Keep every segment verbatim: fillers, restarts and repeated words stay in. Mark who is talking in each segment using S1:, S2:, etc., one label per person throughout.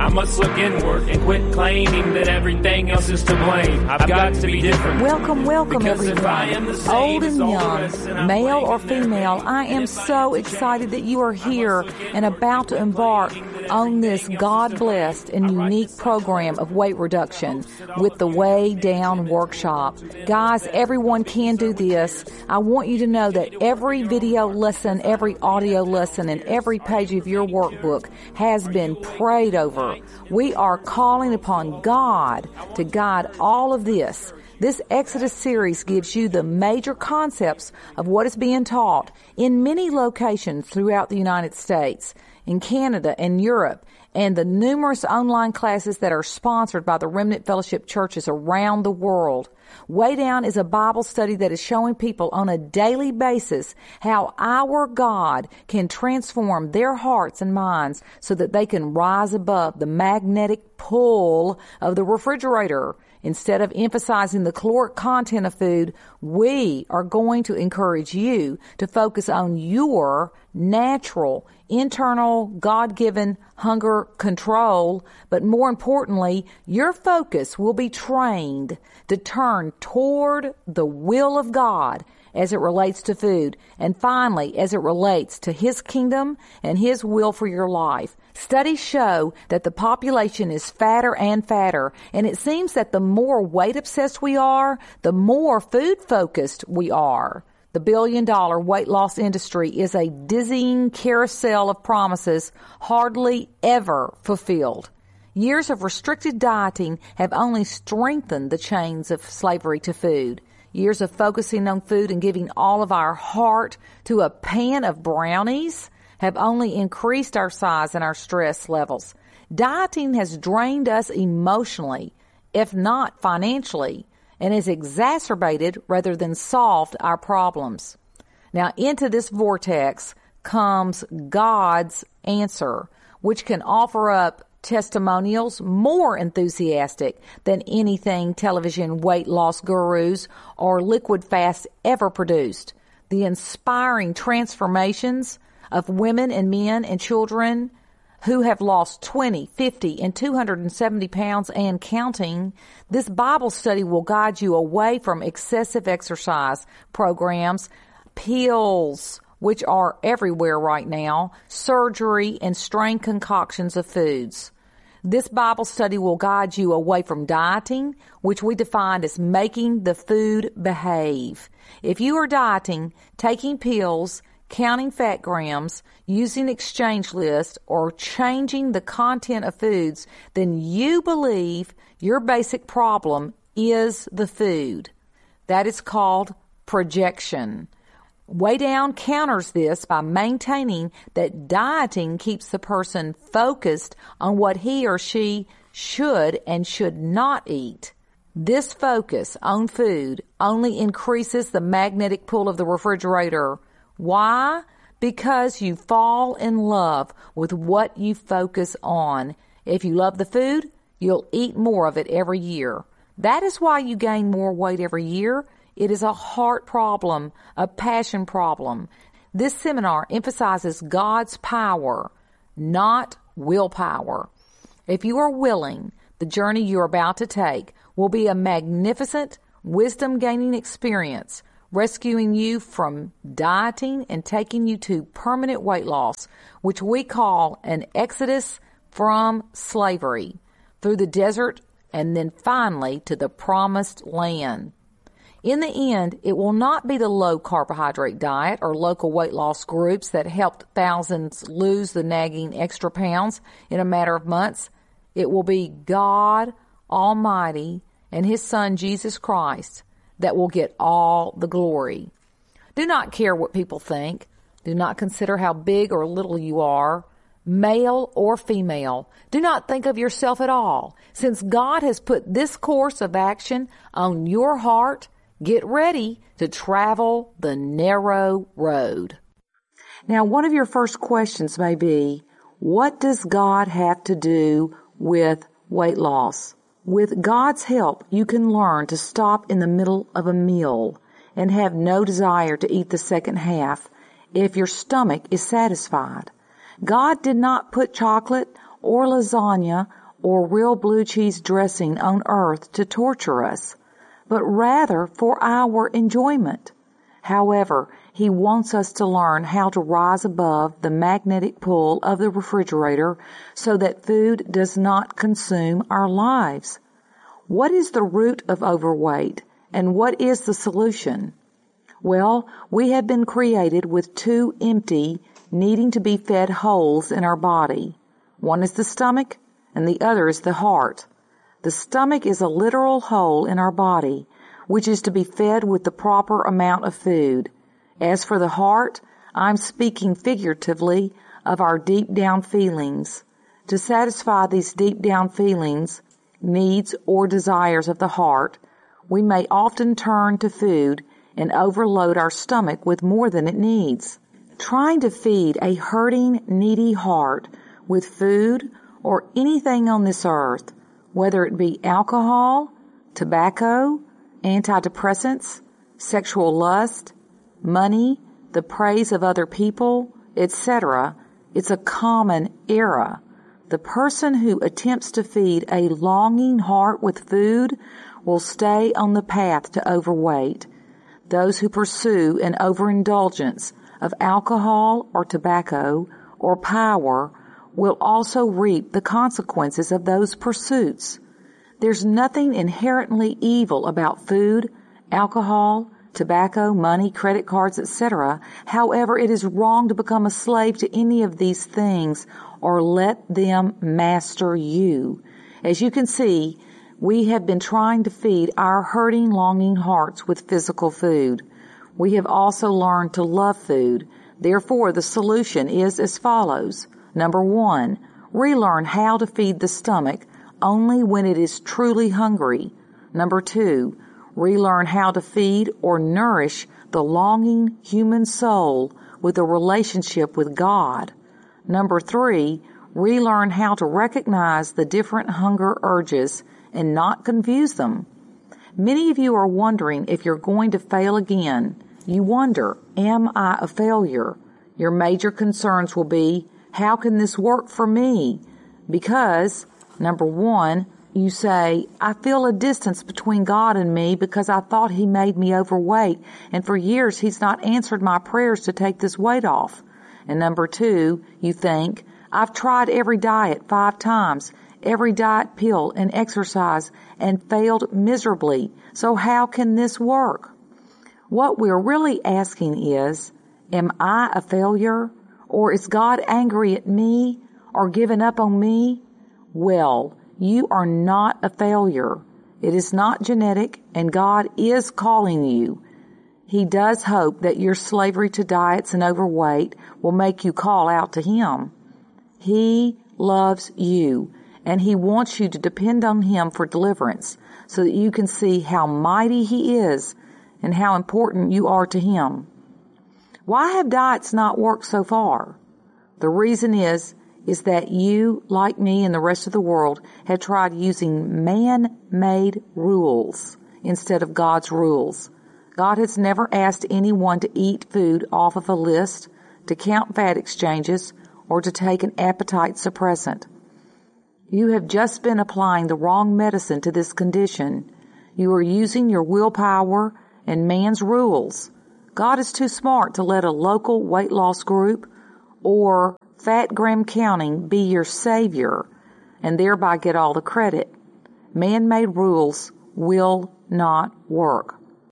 S1: I must look inward and quit claiming that everything else is to blame. I've got to be different.
S2: Welcome, welcome
S1: Because if
S2: everyone,
S1: I am the same
S2: old and
S1: as all the rest, then
S2: young,
S1: I'm
S2: male
S1: blaming
S2: or
S1: that
S2: female.
S1: everything
S2: I am
S1: is
S2: so
S1: changed.
S2: excited that you are here and about to embark on this God-blessed and unique program of weight reduction with the Way Down Workshop. Guys, everyone can do this. I want you to know that every video lesson, every audio lesson, and every page of your workbook has been prayed over. We are calling upon God to guide all of this. This Exodus series gives you the major concepts of what is being taught in many locations throughout the United States, in Canada and Europe, and the numerous online classes that are sponsored by the Remnant Fellowship churches around the world. Way Down is a Bible study that is showing people on a daily basis how our God can transform their hearts and minds so that they can rise above the magnetic pull of the refrigerator. Instead of emphasizing the caloric content of food, we are going to encourage you to focus on your natural, internal, God-given hunger control, but more importantly, your focus will be trained to turn toward the will of God as it relates to food, and finally, as it relates to His kingdom and His will for your life. Studies show that the population is fatter and fatter, and it seems that the more weight-obsessed we are, the more food-focused we are. The billion-dollar weight loss industry is a dizzying carousel of promises hardly ever fulfilled. Years of restricted dieting have only strengthened the chains of slavery to food. Years of focusing on food and giving all of our heart to a pan of brownies have only increased our size and our stress levels. Dieting has drained us emotionally, if not financially, and has exacerbated rather than solved our problems. Now, into this vortex comes God's answer, which can offer up testimonials more enthusiastic than anything television weight loss gurus or liquid fasts ever produced. The inspiring transformations of women and men and children who have lost twenty, fifty, and two hundred seventy pounds and counting. This Bible study will guide you away from excessive exercise programs, pills, which are everywhere right now, surgery, and strained concoctions of foods. This Bible study will guide you away from dieting, which we define as making the food behave. If you are dieting, taking pills, counting fat grams, using exchange lists, or changing the content of foods, then you believe your basic problem is the food. That is called projection. Way Down counters this by maintaining that dieting keeps the person focused on what he or she should and should not eat. This focus on food only increases the magnetic pull of the refrigerator. Why? Because you fall in love with what you focus on. If you love the food, you'll eat more of it every year. That is why you gain more weight every year. It is a heart problem, a passion problem. This seminar emphasizes God's power, not willpower. If you are willing, the journey you're about to take will be a magnificent, wisdom-gaining experience, rescuing you from dieting and taking you to permanent weight loss, which we call an exodus from slavery, through the desert and then finally to the promised land. In the end, it will not be the low-carbohydrate diet or local weight loss groups that helped thousands lose the nagging extra pounds in a matter of months. It will be God Almighty and His Son, Jesus Christ, that will get all the glory. Do not care what people think. Do not consider how big or little you are, male or female. Do not think of yourself at all. Since God has put this course of action on your heart, get ready to travel the narrow road. Now, one of your first questions may be, what does God have to do with weight loss? With God's help, you can learn to stop in the middle of a meal and have no desire to eat the second half if your stomach is satisfied. God did not put chocolate or lasagna or real blue cheese dressing on earth to torture us, but rather for our enjoyment. However, He wants us to learn how to rise above the magnetic pull of the refrigerator so that food does not consume our lives. What is the root of overweight, and what is the solution? Well, we have been created with two empty, needing to be fed holes in our body. One is the stomach, and the other is the heart. The stomach is a literal hole in our body, which is to be fed with the proper amount of food. As for the heart, I'm speaking figuratively of our deep down feelings. To satisfy these deep down feelings, needs, or desires of the heart, we may often turn to food and overload our stomach with more than it needs. Trying to feed a hurting, needy heart with food or anything on this earth, whether it be alcohol, tobacco, antidepressants, sexual lust, money, the praise of other people, et cetera, it's a common error. The person who attempts to feed a longing heart with food will stay on the path to overweight. Those who pursue an overindulgence of alcohol or tobacco or power will also reap the consequences of those pursuits. There's nothing inherently evil about food, alcohol, tobacco, money, credit cards, et cetera. However, it is wrong to become a slave to any of these things or let them master you. As you can see, we have been trying to feed our hurting, longing hearts with physical food. We have also learned to love food. Therefore, the solution is as follows. Number one, relearn how to feed the stomach only when it is truly hungry. Number two, relearn how to feed or nourish the longing human soul with a relationship with God. Number three, relearn how to recognize the different hunger urges and not confuse them. Many of you are wondering if you're going to fail again. You wonder, am I a failure? Your major concerns will be, how can this work for me? Because, number one, you say, I feel a distance between God and me because I thought He made me overweight, and for years He's not answered my prayers to take this weight off. And number two, you think, I've tried every diet five times, every diet pill and exercise, and failed miserably. So how can this work? What we're really asking is, am I a failure? Or is God angry at me or given up on me? Well, you are not a failure. It is not genetic, and God is calling you. He does hope that your slavery to diets and overweight will make you call out to Him. He loves you, and He wants you to depend on Him for deliverance so that you can see how mighty He is and how important you are to Him. Why have diets not worked so far? The reason is, is that you, like me and the rest of the world, have tried using man-made rules instead of God's rules. God has never asked anyone to eat food off of a list, to count fat exchanges, or to take an appetite suppressant. You have just been applying the wrong medicine to this condition. You are using your willpower and man's rules. God is too smart to let a local weight loss group or fat gram counting be your savior and thereby get all the credit. Man-made rules will not work.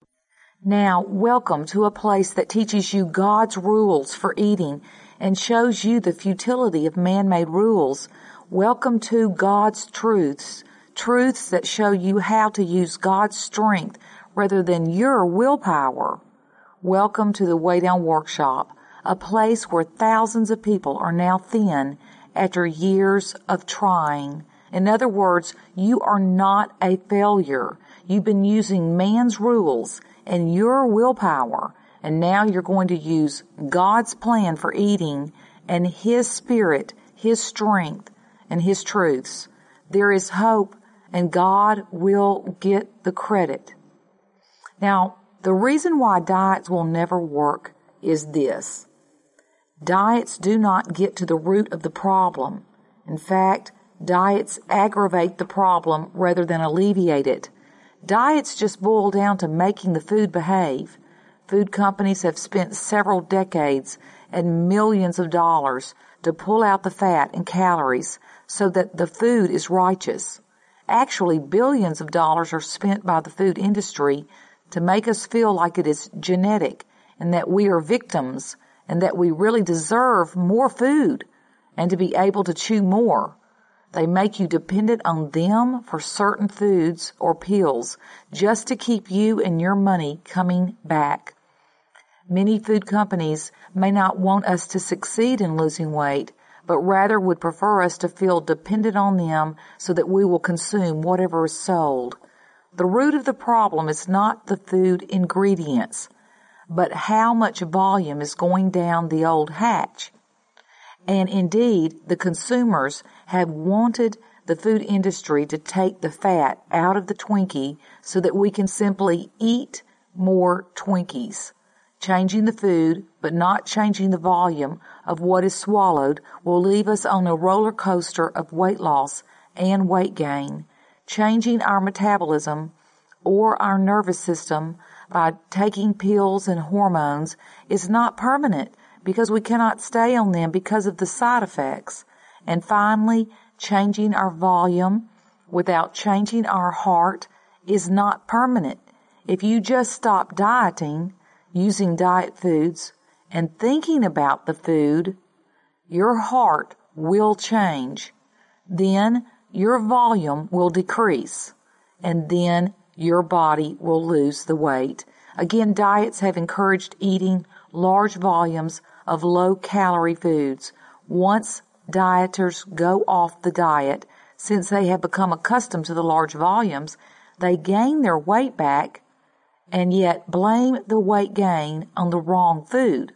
S2: Now, welcome to a place that teaches you God's rules for eating and shows you the futility of man-made rules. Welcome to God's truths, truths that show you how to use God's strength rather than your willpower. Welcome to the Way Down Workshop, a place where thousands of people are now thin after years of trying. In other words, you are not a failure. You've been using man's rules and your willpower, and now you're going to use God's plan for eating and His Spirit, His strength, and His truths. There is hope, and God will get the credit. Now, the reason why diets will never work is this. Diets do not get to the root of the problem. In fact, diets aggravate the problem rather than alleviate it. Diets just boil down to making the food behave. Food companies have spent several decades and millions of dollars to pull out the fat and calories so that the food is righteous. Actually, billions of dollars are spent by the food industry to make us feel like it is genetic and that we are victims and that we really deserve more food and to be able to chew more. They make you dependent on them for certain foods or pills just to keep you and your money coming back. Many food companies may not want us to succeed in losing weight, but rather would prefer us to feel dependent on them so that we will consume whatever is sold. The root of the problem is not the food ingredients, but how much volume is going down the old hatch. And indeed, the consumers have wanted the food industry to take the fat out of the Twinkie so that we can simply eat more Twinkies. Changing the food, but not changing the volume of what is swallowed, will leave us on a roller coaster of weight loss and weight gain. Changing our metabolism or our nervous system by taking pills and hormones is not permanent because we cannot stay on them because of the side effects. And finally, changing our volume without changing our heart is not permanent. If you just stop dieting, using diet foods, and thinking about the food, your heart will change. Then your volume will decrease, and then your body will lose the weight. Again, diets have encouraged eating large volumes of low-calorie foods. Once dieters go off the diet, since they have become accustomed to the large volumes, they gain their weight back and yet blame the weight gain on the wrong food.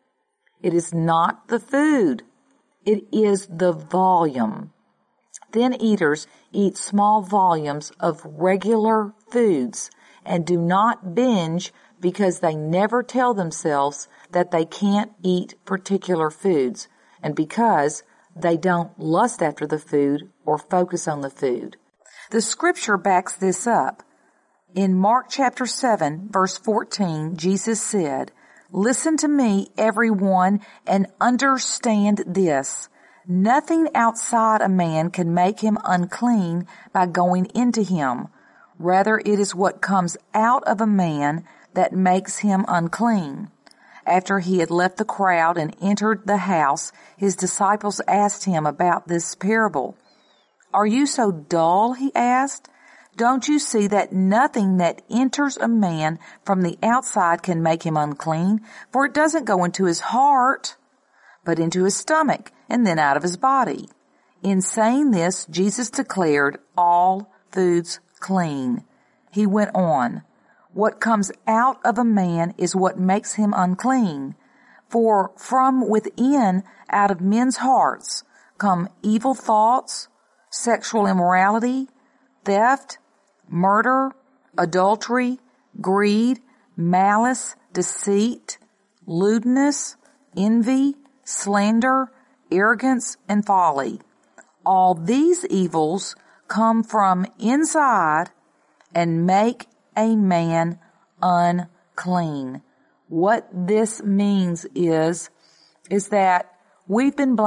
S2: It is not the food. It is the volume. Then eaters eat small volumes of regular foods and do not binge because they never tell themselves that they can't eat particular foods and because they don't lust after the food or focus on the food. The scripture backs this up. In Mark chapter seven, verse fourteen, Jesus said, "Listen to me, everyone, and understand this. Nothing outside a man can make him unclean by going into him. Rather, it is what comes out of a man that makes him unclean." After he had left the crowd and entered the house, his disciples asked him about this parable. "Are you so dull?" he asked. "Don't you see that nothing that enters a man from the outside can make him unclean? For it doesn't go into his heart, but into his stomach, and then out of his body." In saying this, Jesus declared all foods clean. He went on, "What comes out of a man is what makes him unclean. For from within, out of men's hearts, come evil thoughts, sexual immorality, theft, murder, adultery, greed, malice, deceit, lewdness, envy, slander, arrogance, and folly. All these evils come from inside and make a man unclean." What this means is, is that we've been